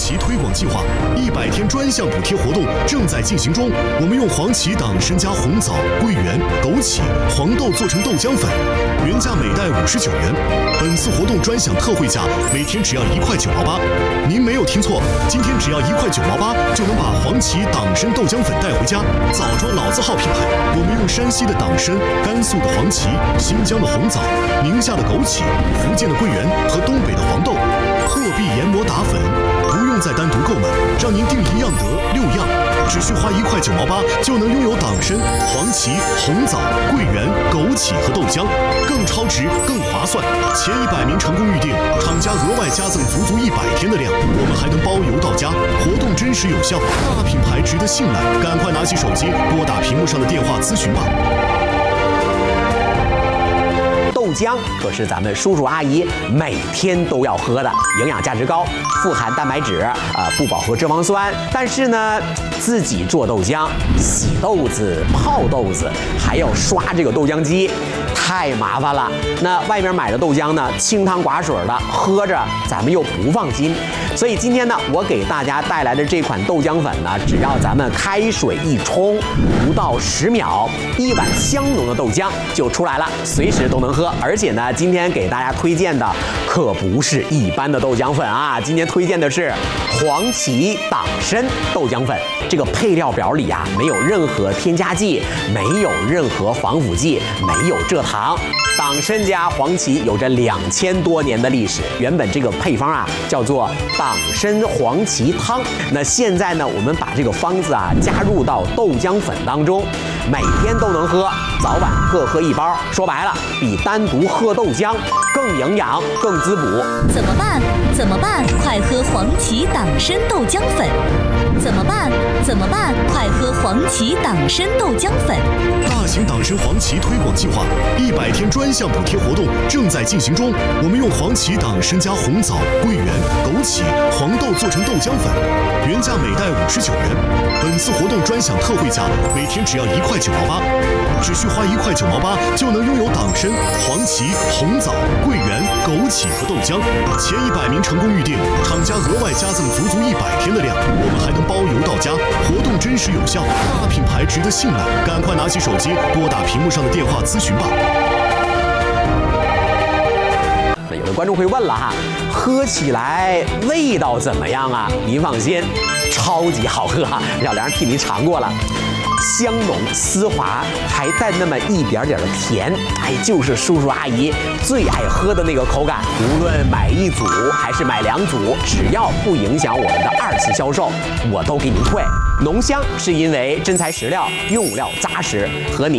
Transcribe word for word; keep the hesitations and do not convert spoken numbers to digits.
芪推广计划一百天专项补贴活动正在进行中。我们用黄芪党参加红枣、桂圆、枸杞、黄豆做成豆浆粉，原价每袋五十九元。本次活动专享特惠价，每天只要一块九毛八。您没有听错，今天只要一块九毛八就能把黄芪党参豆浆粉带回家。枣庄老字号品牌，我们用山西的党参、甘肃的黄芪、新疆的红枣、宁夏的枸杞、福建的桂圆和东北的黄豆，鹤壁研磨打粉，不用再单独购买，让您订一样得六样，只需花一块九毛八就能拥有党参、黄芪、红枣、桂圆、枸杞和豆浆，更超值、更划算。前一百名成功预订，厂家额外加赠足足一百天的量，我们还能包邮到家，活动真实有效，大品牌值得信赖，赶快拿起手机拨打屏幕上的电话咨询吧。 豆浆可是咱们叔叔阿姨每天都要喝的，营养价值高，富含蛋白质，呃，不饱和脂肪酸。但是呢，自己做豆浆，洗豆子、泡豆子，还要刷这个豆浆机，太麻烦了。那外面买的豆浆呢，清汤寡水的，喝着咱们又不放心。所以今天呢，我给大家带来的这款豆浆粉呢，只要咱们开水一冲，不到十秒，一碗香浓的豆浆就出来了，随时都能喝。而且呢，今天给大家推荐的可不是一般的豆浆粉啊，今天推荐的是黄芪党参豆浆粉。这个配料表里啊，没有任何添加剂，没有任何防腐剂，没有蔗糖。党参加黄芪有着两千多年的历史，原本这个配方啊叫做党参黄芪汤。那现在呢，我们把这个方子啊加入到豆浆粉当中，每天都能喝，早晚各喝一包。说白了，比单独喝豆浆更营养、更滋补。 怎么办？怎么办？快喝黄芪党参豆浆粉！怎么办？怎么办？快喝黄芪党参豆浆粉！ 大型党参黄芪推广计划一百天专项补贴活动正在进行中。我们用黄芪党参加红枣、桂圆、枸杞、黄豆做成豆浆粉，原价每袋五十九元。本次活动专享特惠价，每天只要一块九毛八，只需花一块九毛八就能拥有党参、黄芪、红枣、桂圆、枸杞和豆浆。前一百名成功预订，厂家额外加赠足足一百天的量，我们还能包邮到家，活动真实有效，大品牌值得信赖，赶快拿起手机拨打屏幕上的电话咨询吧。 那有的观众会问了哈，喝起来味道怎么样啊？您放心，超级好喝啊！小梁替您尝过了。香浓丝滑，还带那么一点点的甜，哎，就是叔叔阿姨最爱喝的那个口感。无论买一组还是买两组，只要不影响我们的二次销售，我都给您退。浓香是因为真材实料，用料扎实，和你